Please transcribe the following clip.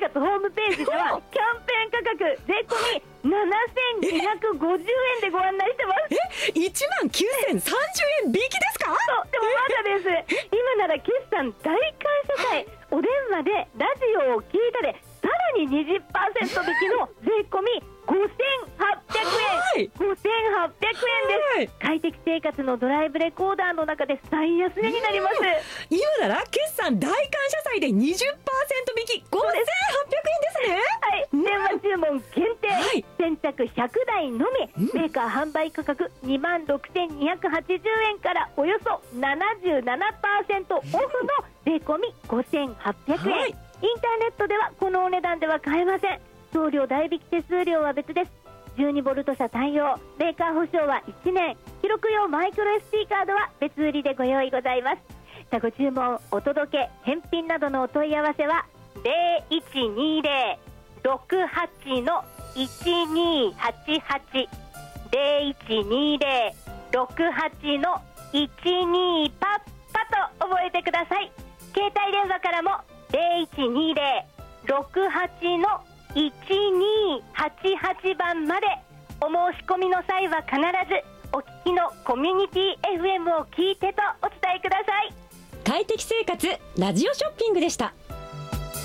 活ホームページではキャンペーン価格税込み7250円でご案内してます。 19030円引きですか？ そうでもまだです。今なら決算大感謝祭、お電話でラジオを聞いたでさらに 20% 引きの税込み5800円、5800円です。快適生活のドライブレコーダーの中で最安値になります。 今なら決算大感謝祭で 20% 引き5800円ですね。 はい、電話注文限定、 はい、 先着100台のみ、メーカー販売価格26,280円からおよそ 77% オフの税込み5800円、はい、インターネットではこのお値段では買えません。送料代引き手数料は別です。12ボルト車対応、メーカー保証は1年、記録用マイクロ SD カードは別売りでご用意ございます。さあご注文、お届け、返品などのお問い合わせは 0120-68-1288 0120-68-12パッパと覚えてください。携帯電話からも 0120-68-1288 番まで。お申し込みの際は必ずお聞きのコミュニティ FM を聞いてとお伝えください。 快適生活ラジオショッピングでした。